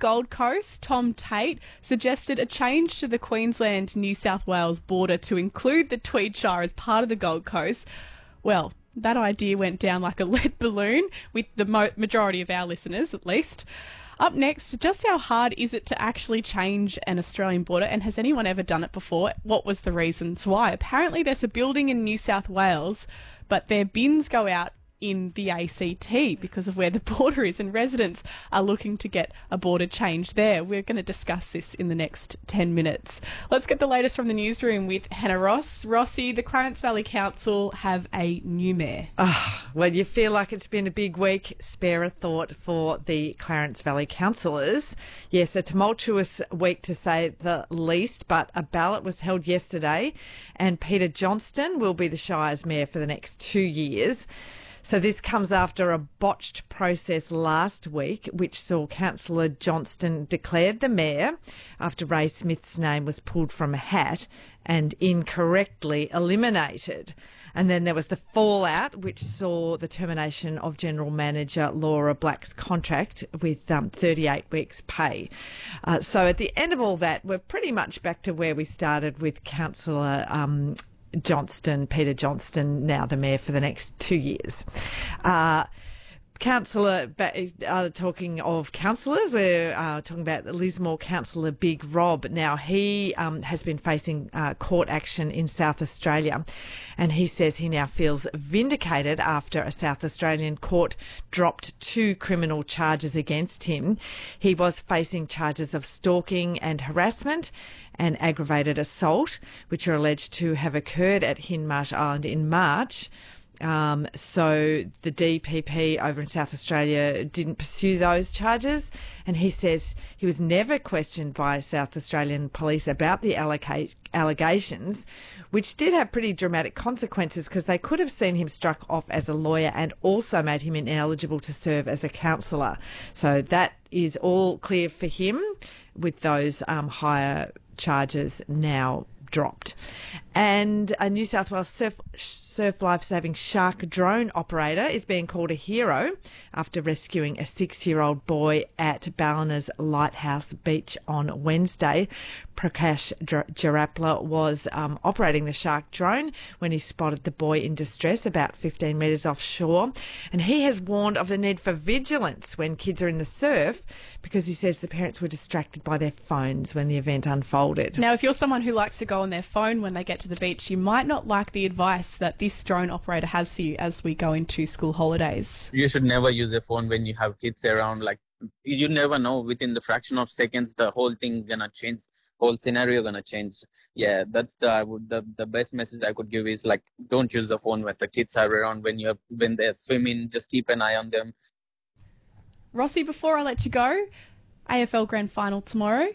Gold Coast, Tom Tate, suggested a change to the Queensland-New South Wales border to include the Tweed Shire as part of the Gold Coast. Well, that idea went down like a lead balloon with the majority of our listeners, at least. Up next, just how hard is it to actually change an Australian border, and has anyone ever done it before? What was the reasons why? Apparently there's a building in New South Wales, but their bins go out in the ACT because of where the border is, and residents are looking to get a border change there. We're going to discuss this in the next 10 minutes. Let's get the latest from the newsroom with Hannah Ross. Rossi, the Clarence Valley Council have a new mayor. Well, you feel like it's been a big week. Spare a thought for the Clarence Valley councillors. Yes, a tumultuous week to say the least, but a ballot was held yesterday and Peter Johnston will be the Shire's mayor for the next 2 years. So this comes after a botched process last week, which saw Councillor Johnston declared the mayor after Ray Smith's name was pulled from a hat and incorrectly eliminated. And then there was the fallout, which saw the termination of General Manager Laura Black's contract with 38 weeks' pay. So at the end of all that, we're pretty much back to where we started with Councillor Johnston, Peter Johnston, now the mayor for the next 2 years. Talking of councillors, we're talking about Lismore councillor Big Rob. Now, he has been facing court action in South Australia, and he says he now feels vindicated after a South Australian court dropped 2 criminal charges against him. He was facing charges of stalking and harassment and aggravated assault, which are alleged to have occurred at Hindmarsh Island in March. So the DPP over in South Australia didn't pursue those charges, and he says he was never questioned by South Australian police about the allegations, which did have pretty dramatic consequences because they could have seen him struck off as a lawyer and also made him ineligible to serve as a councillor. So that is all clear for him with those higher charges now dropped. And a New South Wales surf life-saving shark drone operator is being called a hero after rescuing a 6-year-old boy at Ballinar's Lighthouse Beach on Wednesday. Prakash Jarapla was operating the shark drone when he spotted the boy in distress about 15 metres offshore. And he has warned of the need for vigilance when kids are in the surf because he says the parents were distracted by their phones when the event unfolded. Now, if you're someone who likes to go on their phone when they get to the beach, you might not like the advice that this drone operator has for you as we go into school holidays. You should never use a phone when you have kids around. Like, you never know, within the fraction of seconds, the whole thing gonna change. Whole scenario gonna change. Yeah, that's the best message I could give is, like, don't use the phone when the kids are around. When they're swimming, just keep an eye on them. Rossi, before I let you go, AFL Grand Final tomorrow.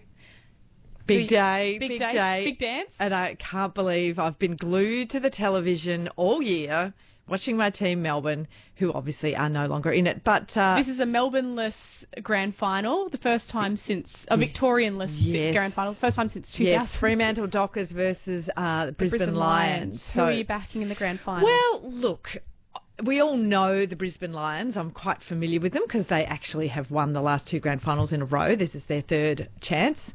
Big day. Big dance. And I can't believe I've been glued to the television all year watching my team Melbourne, who obviously are no longer in it. But this is a Melbourne-less grand final, the first time since a Victorian-less grand final, the first time since 2000. Yes, Fremantle Dockers versus the Brisbane Lions. Who are you backing in the grand final? Well, look, we all know the Brisbane Lions. I'm quite familiar with them because they actually have won the last 2 grand finals in a row. This is their 3rd chance.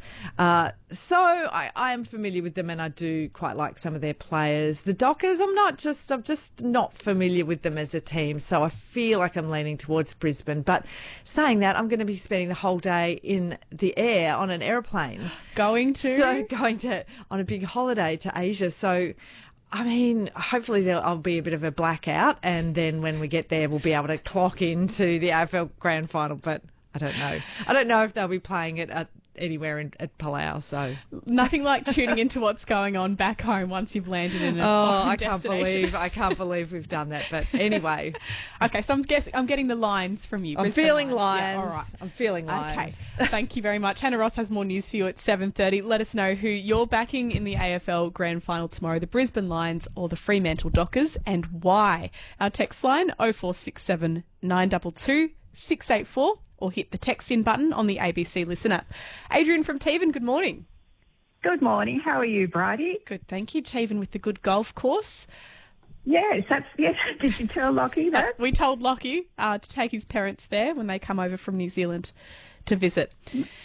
So I am familiar with them, and I do quite like some of their players. The Dockers, I'm just not familiar with them as a team, so I feel like I'm leaning towards Brisbane. But saying that, I'm going to be spending the whole day in the air on an aeroplane. Going on a big holiday to Asia. So I mean, hopefully I'll be a bit of a blackout, and then when we get there, we'll be able to clock into the AFL Grand Final. But I don't know. I don't know if they'll be playing it anywhere at Palau. So nothing like tuning into what's going on back home once you've landed in a I can't believe we've done that. But anyway, okay. So I'm getting the lines from you. I'm feeling Lions. Yeah, all right. I'm feeling Lions. Okay. Thank you very much. Hannah Ross has more news for you at 7:30. Let us know who you're backing in the AFL Grand Final tomorrow: the Brisbane Lions or the Fremantle Dockers, and why. Our text line 0467 922 684, or hit the text in button on the ABC Listen app. Adrian from Tevan, good morning. Good morning. How are you, Bridie? Good, thank you. Tevan with the good golf course. Yes. Did you tell Lockie that? We told Lockie to take his parents there when they come over from New Zealand to visit.